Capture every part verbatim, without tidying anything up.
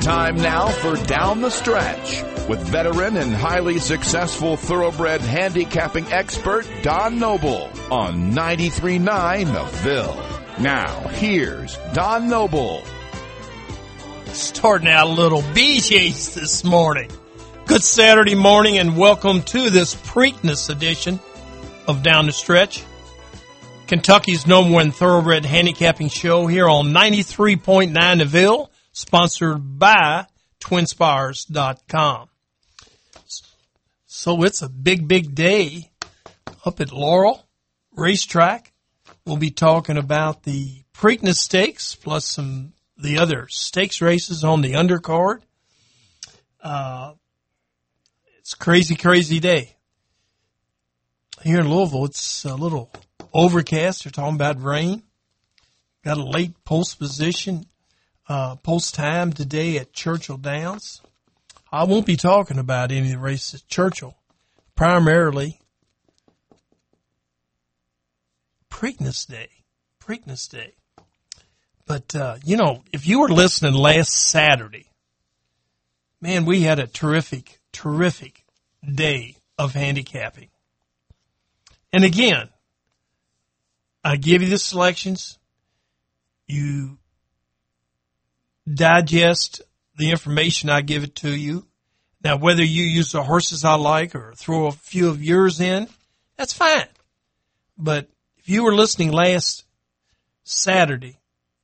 Time now for Down the Stretch with veteran and highly successful thoroughbred handicapping expert Don Noble on ninety-three point nine The Ville. Now, here's Don Noble. Starting out a little B J's this morning. Good Saturday morning and welcome to this Preakness edition of Down the Stretch, Kentucky's number one thoroughbred handicapping show here on ninety-three point nine The Ville, sponsored by twin spires dot com. So it's a big, big day up at Laurel Racetrack. We'll be talking about the Preakness Stakes plus some the other stakes races on the undercard. Uh, it's a crazy, crazy day. Here in Louisville, it's a little overcast. They're talking about rain. Got a late post position, uh, post time today at Churchill Downs. I won't be talking about any of the races at Churchill. Primarily, Preakness Day. Preakness Day. But, uh, you know, if you were listening last Saturday, man, we had a terrific, terrific day of handicapping. And again, I give you the selections. You digest the information, I give it to you. Now, whether you use the horses I like or throw a few of yours in, that's fine. But if you were listening last Saturday,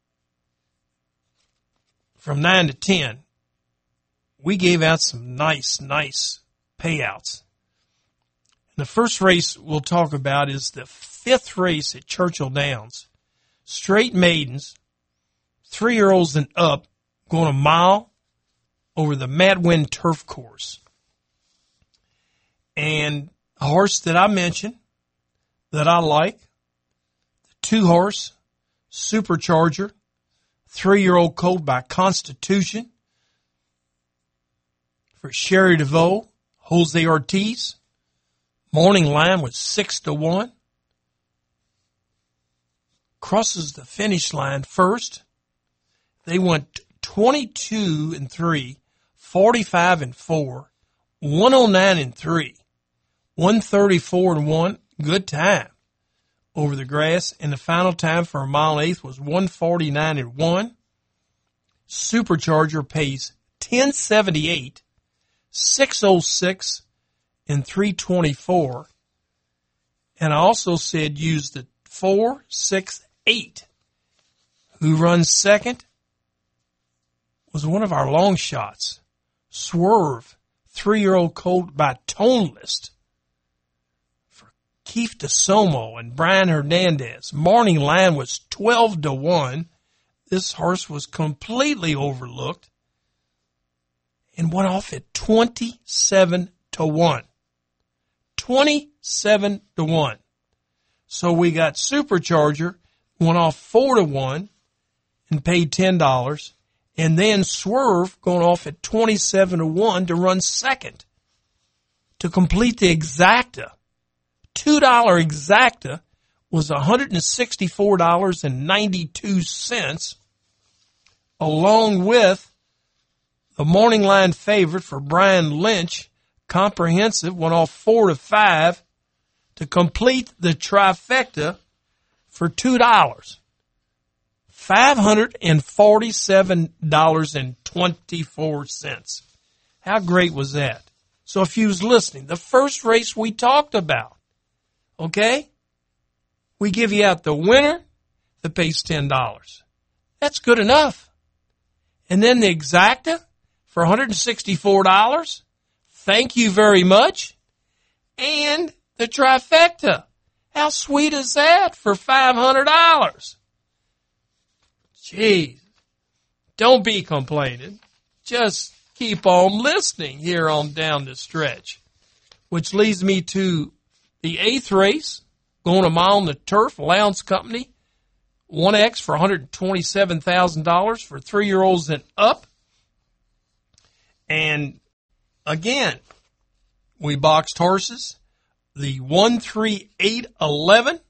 from nine to ten, we gave out some nice, nice payouts. And the first race we'll talk about is the fifth race at Churchill Downs. Straight maidens, three-year-olds and up, going a mile over the Madwin turf course. And a horse that I mentioned that I like, the two-horse Supercharger, three-year-old colt by Constitution for Sherry DeVoe, Jose Ortiz. Morning line was six to one. Crosses the finish line first. They went twenty-two and three, forty-five and four, one oh nine and three, one thirty-four and one. Good time over the grass, and the final time for a mile and eighth was one forty-nine and one. Supercharger pays ten seventy-eight, six oh six, and three twenty-four. And I also said use the four, six, eight. Who runs second was one of our long shots. Swerve, three-year-old colt by Tone List. Keith DeSomo and Brian Hernandez. Morning line was twelve to one. This horse was completely overlooked and went off at twenty-seven to one. twenty-seven to one. So we got Supercharger, went off four to one and paid ten dollars. And then Swerve going off at twenty-seven to one to run second. To complete the exacta, two dollar exacta was one hundred sixty-four dollars and ninety-two cents, along with the morning line favorite for Brian Lynch, Comprehensive, went off four to five to complete the trifecta for two dollars. five hundred forty-seven dollars and twenty-four cents. How great was that? So if you was listening, the first race we talked about, okay? We give you out the winner that pays ten dollars. That's good enough. And then the exacta for one hundred sixty-four dollars. Thank you very much. And the trifecta. How sweet is that for five hundred dollars? Jeez. Don't be complaining. Just keep on listening here on Down the Stretch. Which leads me to the eighth race, going a mile on the turf, Lowndes Company, one X for one hundred twenty-seven thousand dollars for three-year-olds and up. And again, we boxed horses. The one three eight eleven,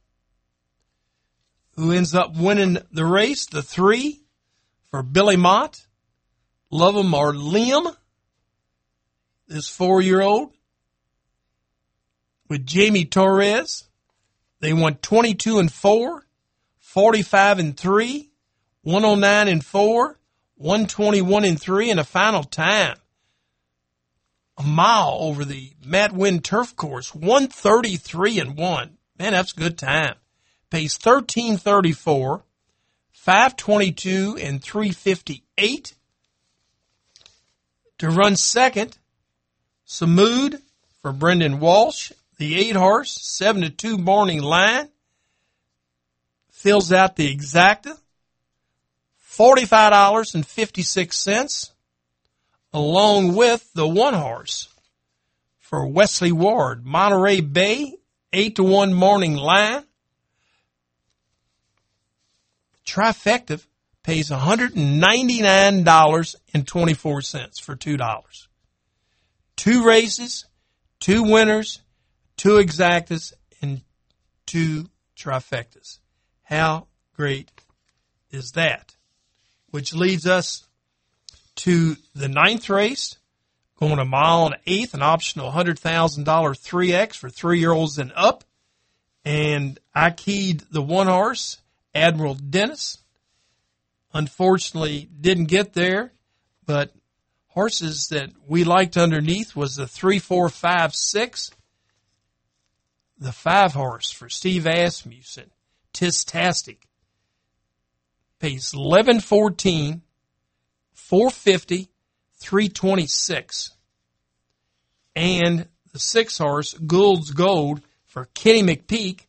who ends up winning the race, the three for Billy Mott, Love 'em are Liam, this four-year-old, with Jamie Torres. They went twenty-two and four, forty-five and three, one oh nine and four, one twenty-one and three, and a final time. A mile over the Matt Wynn turf course, one thirty-three and one. Man, that's a good time. Pays thirteen thirty-four, five twenty-two, and three fifty-eight. To run second, Samud for Brendan Walsh, the eight horse, seven to two morning line. Fills out the exacta, forty-five dollars and fifty-six cents, along with the one horse for Wesley Ward, Monterey Bay, eight to one morning line. Trifecta pays one hundred ninety-nine dollars and twenty-four cents for two dollars. Two races, two winners, two exactas, and two trifectas. How great is that? Which leads us to the ninth race, going a mile and an eighth, an optional one hundred thousand dollars three X for three-year-olds and up. And I keyed the one horse, Admiral Dennis. Unfortunately, didn't get there, but horses that we liked underneath was the three, four, five, six. The five horse for Steve Asmussen, Tistastic, pays eleven fourteen, four fifty, three twenty-six. And the six horse, Gould's Gold, for Kenny McPeak,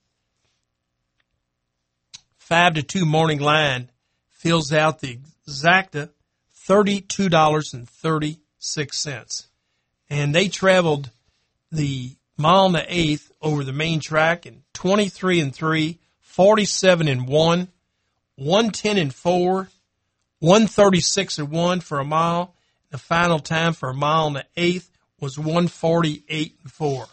five to two morning line, fills out the exacta, thirty-two dollars and thirty-six cents. And they traveled the mile and the eighth over the main track in twenty-three and three, forty-seven and one, one ten and four, one thirty-six and one for a mile. The final time for a mile and the eighth was one forty-eight and four.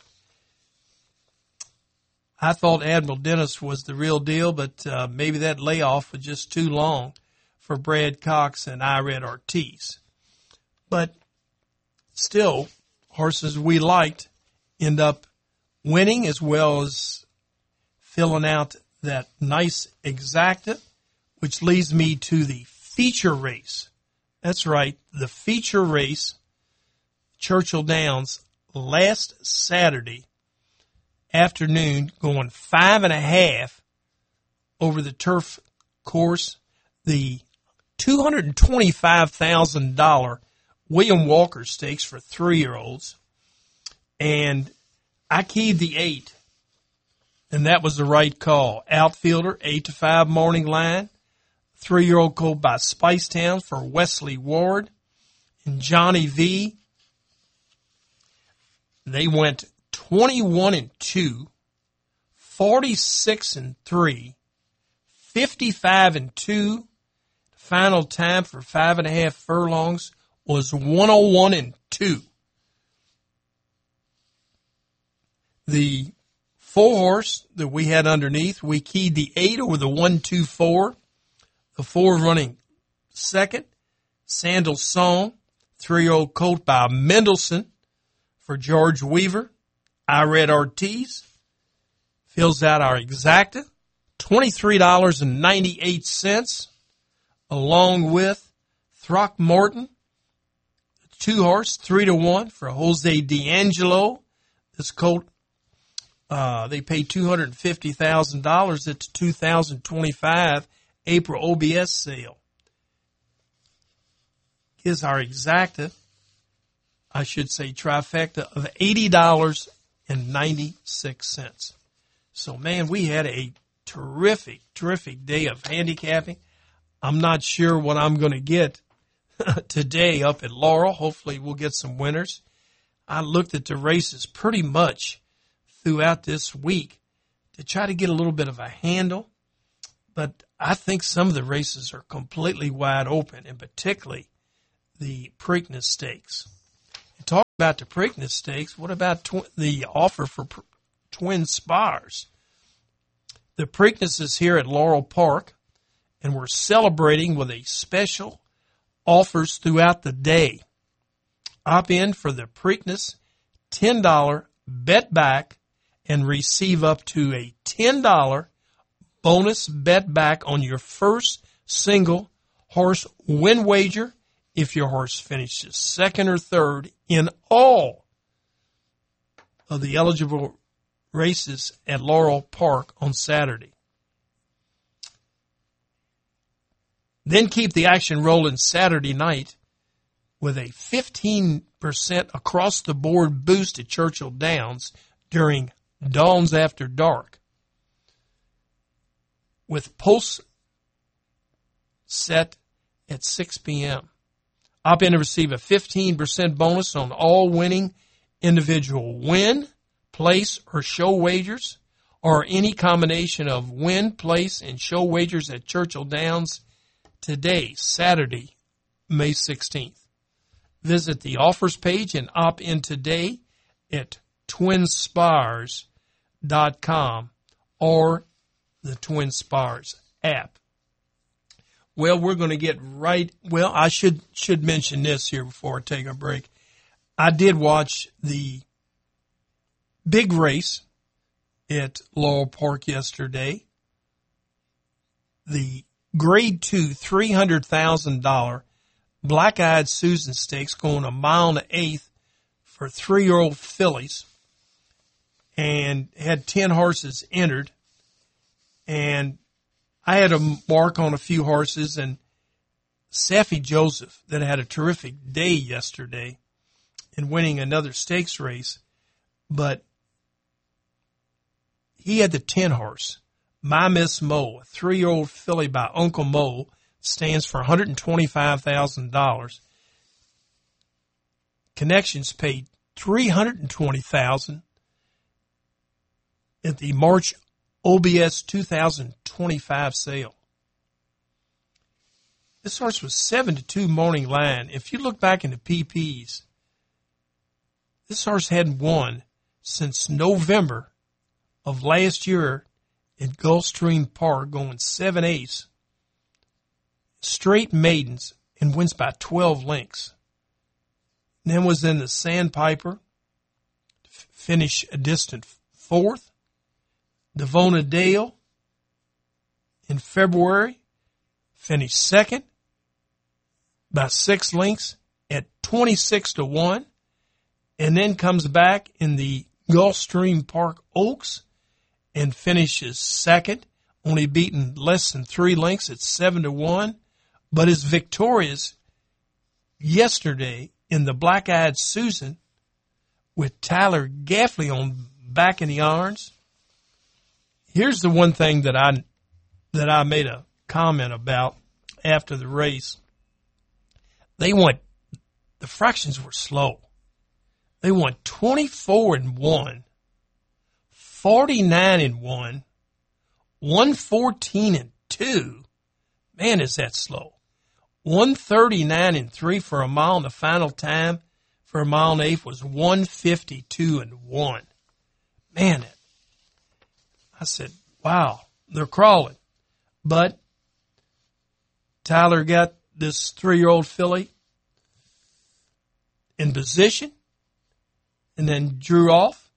I thought Admiral Dennis was the real deal, but uh, maybe that layoff was just too long for Brad Cox and Irad Ortiz. But still, horses we liked end up winning, as well as filling out that nice exacta, which leads me to the feature race. That's right, the feature race, Churchill Downs, last Saturday afternoon, going five and a half over the turf course. The two hundred twenty-five thousand dollars William Walker Stakes for three-year-olds. And I keyed the eight, and that was the right call. Outfielder, eight to five morning line. Three-year-old colt by Spicetown for Wesley Ward. And Johnny V. They went twenty-one and two, forty-six and three, fifty-five and two. Final time for five and a half furlongs was one oh one and two. The four horse that we had underneath, we keyed the eight over the one two four. The four running second, Sandal Song, three-year-old colt by Mendelssohn for George Weaver. Irad Ortiz fills out our exacta, twenty-three dollars and ninety-eight cents, along with Throckmorton, two horse, three to one for Jose D'Angelo. This colt, uh, they pay two hundred fifty thousand dollars. It's a two thousand twenty-five April O B S sale. Gives our exacta, I should say trifecta, of eighty dollars and ninety-six cents. So, man, we had a terrific, terrific day of handicapping. I'm not sure what I'm going to get today up at Laurel. Hopefully we'll get some winners. I looked at the races pretty much throughout this week to try to get a little bit of a handle. But I think some of the races are completely wide open, and particularly the Preakness Stakes. And talking about the Preakness Stakes, what about tw- the offer for pr- Twin Spars? The Preakness is here at Laurel Park, and we're celebrating with a special offers throughout the day. Opt in for the Preakness ten dollars bet back and receive up to a ten dollars bonus bet back on your first single horse win wager if your horse finishes second or third in all of the eligible races at Laurel Park on Saturday. Then keep the action rolling Saturday night with a fifteen percent across-the-board boost at Churchill Downs during Dawns After Dark, with pulse set at six p.m. Opt in to receive a fifteen percent bonus on all winning individual win, place, or show wagers, or any combination of win, place, and show wagers at Churchill Downs today, Saturday, May sixteenth. Visit the offers page and opt in today at twin spires dot com or the Twin Spires app. Well, we're going to get right. Well, I should should mention this here before I take a break. I did watch the big race at Laurel Park yesterday. The Grade Two, three hundred thousand dollar Black-Eyed Susan Stakes, going a mile and an eighth for three-year-old fillies, and had ten horses entered. And I had a mark on a few horses, and Saffie Joseph, that had a terrific day yesterday in winning another stakes race, but he had the ten horse, My Miss Mo, a three-year-old filly by Uncle Mo, stands for one hundred twenty-five thousand dollars. Connections paid three hundred twenty thousand dollars at the March O B S two thousand twenty-five sale. This horse was seven to two morning line. If you look back into P Ps, this horse hadn't won since November of last year at Gulfstream Park, going seven eighths, straight maidens, and wins by twelve lengths. And then was in the Sandpiper, finish a distant fourth. Devona Dale in February finished second by six lengths at twenty-six to one, and then comes back in the Gulfstream Park Oaks and finishes second, only beaten less than three lengths at seven to one, but is victorious yesterday in the Black-Eyed Susan with Tyler Gaffley on back in the irons. Here's the one thing that I that I made a comment about after the race. They went, the fractions were slow. They went twenty-four and one, forty-nine and one, one fourteen and two. Man, is that slow. one thirty-nine and three for a mile, and the final time for a mile and eighth was one fifty-two and one. Man, I said, wow, they're crawling. But Tyler got this three-year-old filly in position and then drew off.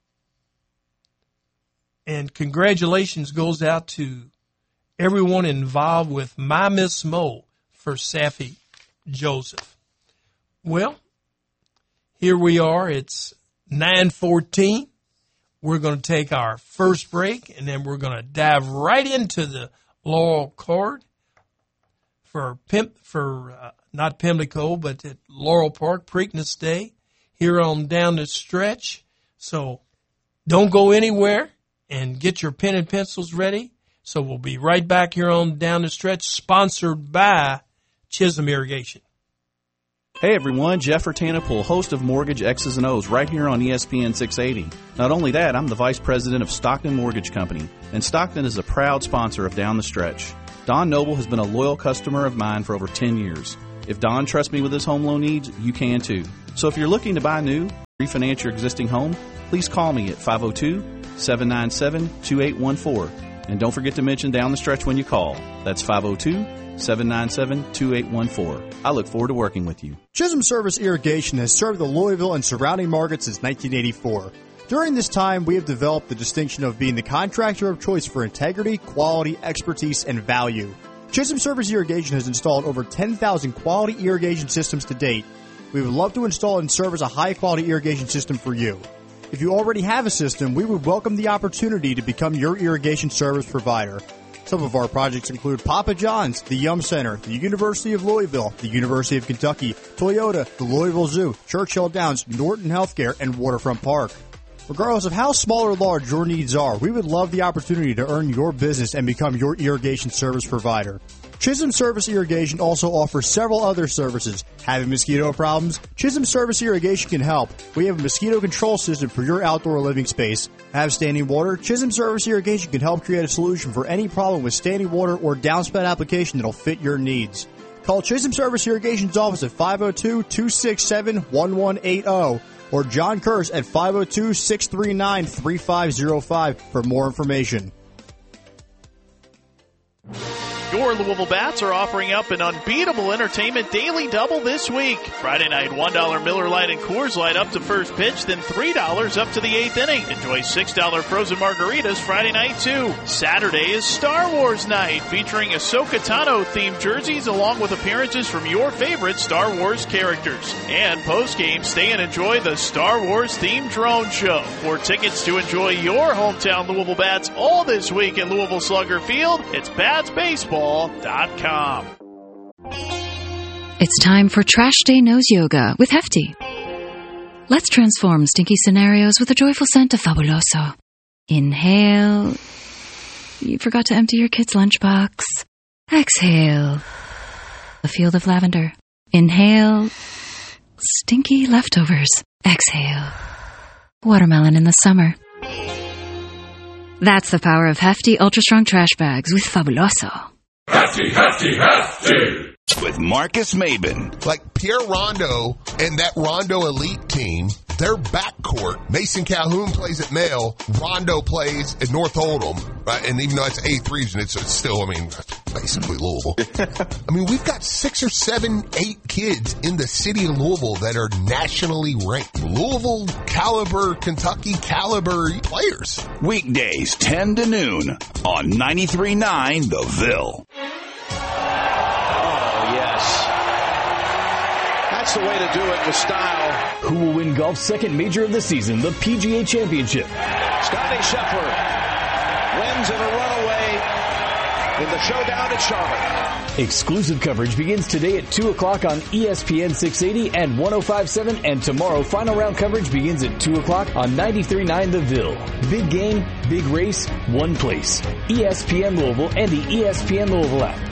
And congratulations goes out to everyone involved with My Miss Mo for Saffie Joseph. Well, here we are. It's nine fourteen. We're going to take our first break, and then we're going to dive right into the Laurel card for Pimp for uh, not Pimlico, but at Laurel Park Preakness Day here on Down the Stretch. So don't go anywhere, and get your pen and pencils ready. So we'll be right back here on Down the Stretch, sponsored by Chisholm Irrigation. Hey everyone, Jeff Rutanapool, host of Mortgage X's and O's right here on E S P N six eighty. Not only that, I'm the vice president of Stockton Mortgage Company, and Stockton is a proud sponsor of Down the Stretch. Don Noble has been a loyal customer of mine for over ten years. If Don trusts me with his home loan needs, you can too. So if you're looking to buy new, refinance your existing home, please call me at five oh two, seven nine seven, two eight one four. And don't forget to mention Down the Stretch when you call. That's five oh two, seven nine seven, two eight one four. I look forward to working with you. Chisholm Service Irrigation has served the Louisville and surrounding markets since nineteen eighty-four. During this time, we have developed the distinction of being the contractor of choice for integrity, quality, expertise, and value. Chisholm Service Irrigation has installed over ten thousand quality irrigation systems to date. We would love to install and service a high-quality irrigation system for you. If you already have a system, we would welcome the opportunity to become your irrigation service provider. Some of our projects include Papa John's, the Yum Center, the University of Louisville, the University of Kentucky, Toyota, the Louisville Zoo, Churchill Downs, Norton Healthcare, and Waterfront Park. Regardless of how small or large your needs are, we would love the opportunity to earn your business and become your irrigation service provider. Chisholm Service Irrigation also offers several other services. Having mosquito problems? Chisholm Service Irrigation can help. We have a mosquito control system for your outdoor living space. Have standing water? Chisholm Service Irrigation can help create a solution for any problem with standing water or downspout application that'll fit your needs. Call Chisholm Service Irrigation's office at five oh two, two six seven, one one eight oh or John Kurz at five oh two, six three nine, three five oh five for more information. Your Louisville Bats are offering up an unbeatable entertainment daily double this week. Friday night, one dollar Miller Lite and Coors Light up to first pitch, then three dollars up to the eighth inning. Enjoy six dollar frozen margaritas Friday night, too. Saturday is Star Wars night, featuring Ahsoka Tano-themed jerseys along with appearances from your favorite Star Wars characters. And post-game, stay and enjoy the Star Wars-themed drone show. For tickets to enjoy your hometown Louisville Bats all this week at Louisville Slugger Field, it's Bats Baseball. It's time for Trash Day Nose Yoga with Hefty. Let's transform stinky scenarios with a joyful scent of Fabuloso. Inhale. You forgot to empty your kid's lunchbox. Exhale. A field of lavender. Inhale. Stinky leftovers. Exhale. Watermelon in the summer. That's the power of Hefty Ultra Strong Trash Bags with Fabuloso. Hefty, hefty, hefty! With Marcus Maben. Like Pierre Rondo and that Rondo Elite team, their backcourt, Mason Calhoun plays at Male, Rondo plays at North Oldham, right? And even though it's eighth region, it's still, I mean, basically Louisville. I mean, we've got six or seven, eight kids in the city of Louisville that are nationally ranked. Louisville caliber, Kentucky caliber players. Weekdays, ten to noon on ninety-three point nine The Ville. That's the way to do it with style. Who will win golf's second major of the season, the P G A Championship? Scotty Scheffler wins in a runaway in the showdown at Charlotte. Exclusive coverage begins today at two o'clock on E S P N six eighty and one oh five point seven, and tomorrow final round coverage begins at two o'clock on ninety-three point nine The Ville. Big game, big race, one place. E S P N Louisville and the E S P N Louisville app.